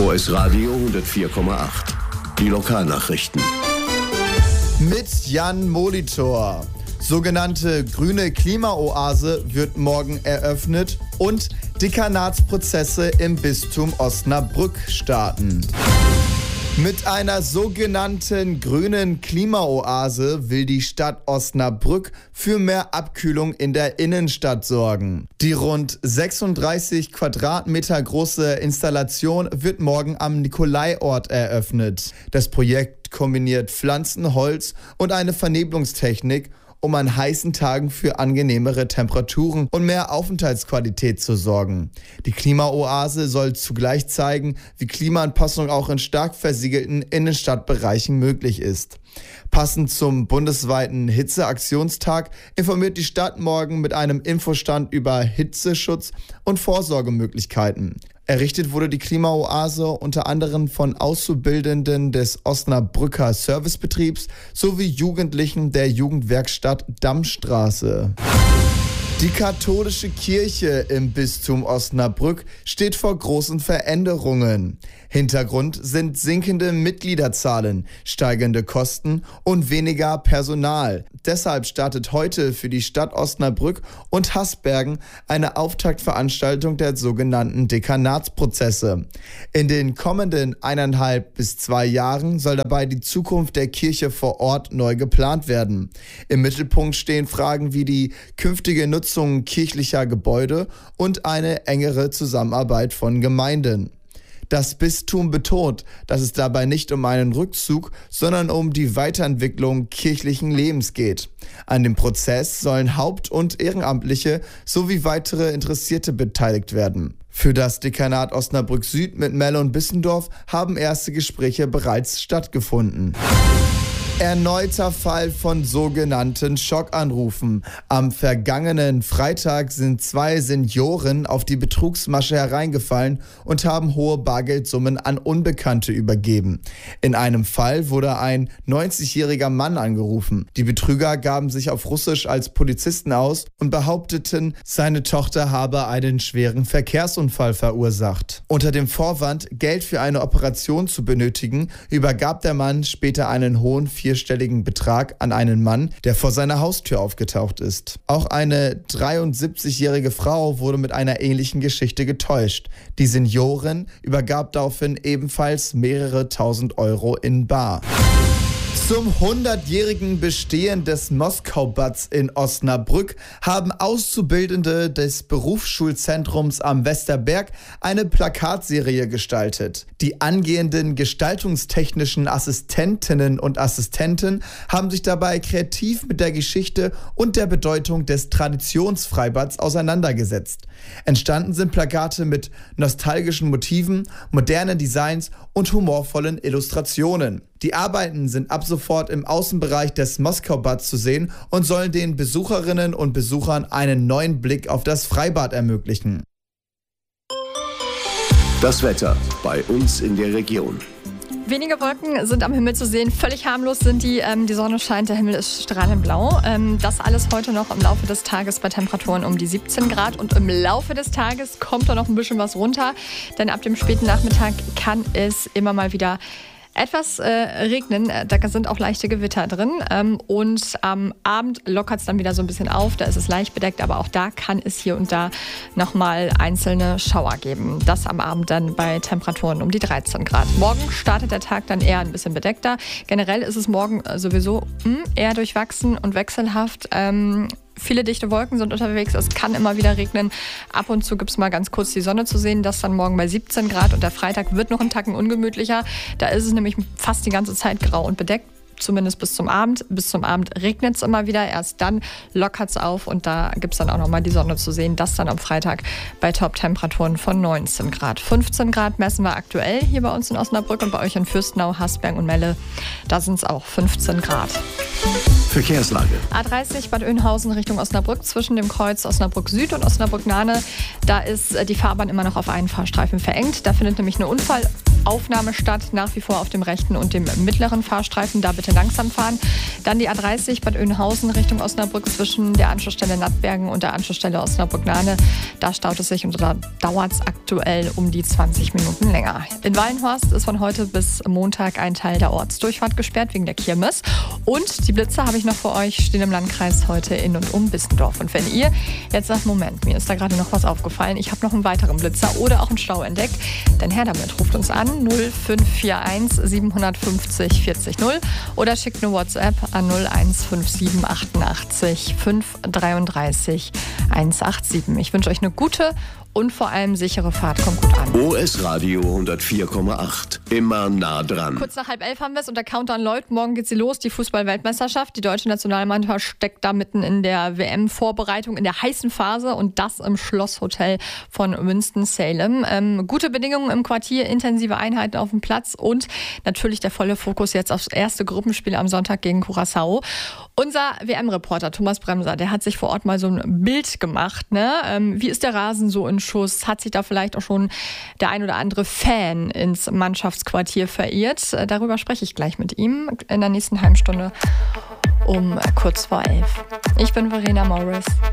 OS Radio 104,8. Die Lokalnachrichten. Mit Jan Molitor. Sogenannte grüne Klimaoase wird morgen eröffnet und Dekanatsprozesse im Bistum Osnabrück starten. Mit einer sogenannten grünen Klimaoase will die Stadt Osnabrück für mehr Abkühlung in der Innenstadt sorgen. Die rund 36 Quadratmeter große Installation wird morgen am Nikolaiort eröffnet. Das Projekt kombiniert Pflanzen, Holz und eine Vernebelungstechnik, um an heißen Tagen für angenehmere Temperaturen und mehr Aufenthaltsqualität zu sorgen. Die Klimaoase soll zugleich zeigen, wie Klimaanpassung auch in stark versiegelten Innenstadtbereichen möglich ist. Passend zum bundesweiten Hitzeaktionstag informiert die Stadt morgen mit einem Infostand über Hitzeschutz und Vorsorgemöglichkeiten. Errichtet wurde die Klimaoase unter anderem von Auszubildenden des Osnabrücker Servicebetriebs sowie Jugendlichen der Jugendwerkstatt Dammstraße. Die katholische Kirche im Bistum Osnabrück steht vor großen Veränderungen. Hintergrund sind sinkende Mitgliederzahlen, steigende Kosten und weniger Personal. Deshalb startet heute für die Stadt Osnabrück und Hasbergen eine Auftaktveranstaltung der sogenannten Dekanatsprozesse. In den kommenden 1,5 bis 2 Jahren soll dabei die Zukunft der Kirche vor Ort neu geplant werden. Im Mittelpunkt stehen Fragen wie die künftige Nutzung kirchlicher Gebäude und eine engere Zusammenarbeit von Gemeinden. Das Bistum betont, dass es dabei nicht um einen Rückzug, sondern um die Weiterentwicklung kirchlichen Lebens geht. An dem Prozess sollen Haupt- und Ehrenamtliche sowie weitere Interessierte beteiligt werden. Für das Dekanat Osnabrück Süd mit Melle und Bissendorf haben erste Gespräche bereits stattgefunden. Erneuter Fall von sogenannten Schockanrufen. Am vergangenen Freitag sind 2 Senioren auf die Betrugsmasche hereingefallen und haben hohe Bargeldsummen an Unbekannte übergeben. In einem Fall wurde ein 90-jähriger Mann angerufen. Die Betrüger gaben sich auf Russisch als Polizisten aus und behaupteten, seine Tochter habe einen schweren Verkehrsunfall verursacht. Unter dem Vorwand, Geld für eine Operation zu benötigen, übergab der Mann später einen hohen 4-stelligen Betrag an einen Mann, der vor seiner Haustür aufgetaucht ist. Auch eine 73-jährige Frau wurde mit einer ähnlichen Geschichte getäuscht. Die Seniorin übergab daraufhin ebenfalls mehrere tausend Euro in bar. Zum 100-jährigen Bestehen des Moskau-Bads in Osnabrück haben Auszubildende des Berufsschulzentrums am Westerberg eine Plakatserie gestaltet. Die angehenden gestaltungstechnischen Assistentinnen und Assistenten haben sich dabei kreativ mit der Geschichte und der Bedeutung des Traditionsfreibads auseinandergesetzt. Entstanden sind Plakate mit nostalgischen Motiven, modernen Designs und humorvollen Illustrationen. Die Arbeiten sind ab sofort im Außenbereich des Moskau-Bads zu sehen und sollen den Besucherinnen und Besuchern einen neuen Blick auf das Freibad ermöglichen. Das Wetter bei uns in der Region. Wenige Wolken sind am Himmel zu sehen, völlig harmlos sind die Sonne scheint, der Himmel ist strahlend blau. Das alles heute noch im Laufe des Tages bei Temperaturen um die 17 Grad und im Laufe des Tages kommt da noch ein bisschen was runter, denn ab dem späten Nachmittag kann es immer mal wieder etwas regnen, da sind auch leichte Gewitter drin und am Abend lockert es dann wieder so ein bisschen auf, da ist es leicht bedeckt, aber auch da kann es hier und da nochmal einzelne Schauer geben. Das am Abend dann bei Temperaturen um die 13 Grad. Morgen startet der Tag dann eher ein bisschen bedeckter. Generell ist es morgen sowieso eher durchwachsen und wechselhaft. Viele dichte Wolken sind unterwegs, es kann immer wieder regnen. Ab und zu gibt es mal ganz kurz die Sonne zu sehen, das dann morgen bei 17 Grad und der Freitag wird noch einen Tacken ungemütlicher. Da ist es nämlich fast die ganze Zeit grau und bedeckt. Zumindest bis zum Abend. Bis zum Abend regnet es immer wieder. Erst dann lockert es auf und da gibt es dann auch nochmal die Sonne zu sehen. Das dann am Freitag bei Top-Temperaturen von 19 Grad. 15 Grad messen wir aktuell hier bei uns in Osnabrück und bei euch in Fürstenau, Hasberg und Melle. Da sind es auch 15 Grad. Verkehrslage. A30 Bad Oeynhausen Richtung Osnabrück zwischen dem Kreuz Osnabrück Süd und Osnabrück Nahne. Da ist die Fahrbahn immer noch auf einen Fahrstreifen verengt. Da findet nämlich eine Aufnahmestadt nach wie vor auf dem rechten und dem mittleren Fahrstreifen. Da bitte langsam fahren. Dann die A30 Bad Oeynhausen Richtung Osnabrück zwischen der Anschlussstelle Nattbergen und der Anschlussstelle Osnabrück-Nahne. Da staut es sich und da dauert es aktuell um die 20 Minuten länger. In Wallenhorst ist von heute bis Montag ein Teil der Ortsdurchfahrt gesperrt wegen der Kirmes. Und die Blitze habe ich noch für euch, stehen im Landkreis heute in und um Bissendorf. Und wenn ihr jetzt sagt, Moment, mir ist da gerade noch was aufgefallen, ich habe noch einen weiteren Blitzer oder auch einen Stau entdeckt, dann her damit, ruft uns an 0541 750 40 0 oder schickt eine WhatsApp an 0157 88 533 187. Ich wünsche euch eine gute und vor allem sichere Fahrt. Kommt gut an. OS Radio 104,8. Immer nah dran. Kurz nach 10:30 haben wir es und der Countdown läuft. Morgen geht sie los, die Fußball-Weltmeisterschaft. Die deutsche Nationalmannschaft steckt da mitten in der WM-Vorbereitung, in der heißen Phase und das im Schlosshotel von Winston-Salem. Gute Bedingungen im Quartier, intensive Einheiten auf dem Platz und natürlich der volle Fokus jetzt aufs erste Gruppenspiel am Sonntag gegen Curaçao. Unser WM-Reporter Thomas Bremser, der hat sich vor Ort mal so ein Bild gemacht. Ne? Wie ist der Rasen so in Schuss? Hat sich da vielleicht auch schon der ein oder andere Fan ins Mannschaftsquartier verirrt? Darüber spreche ich gleich mit ihm in der nächsten halben Stunde um kurz vor 11. Ich bin Verena Morris.